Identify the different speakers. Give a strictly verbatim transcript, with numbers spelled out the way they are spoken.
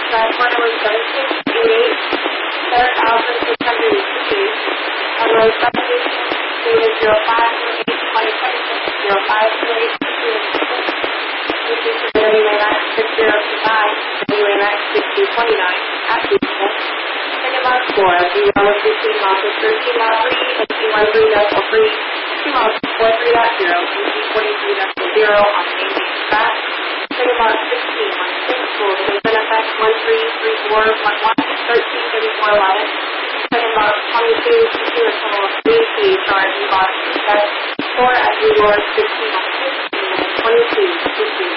Speaker 1: Drive runway seven six eight eight, seven thousand six hundred eighty-eight, on road seventy, dated zero five eight twenty twenty-six, zero five eight two This is W A X six zero two five, W A X six two two nine, at Houston. Second mark four, zero fifteen miles to thirteen mile three, and T one three decimal three, two miles to four three dot zero, and T forty-three decimal zero on the main main track. Second mark sixteen, one six, full to N F X one three three four one one, thirteen thirty-four eleven. Second mark twenty-two, two a total of three, C H R, D box, four at New York, sixteen on six, twenty-two, two two.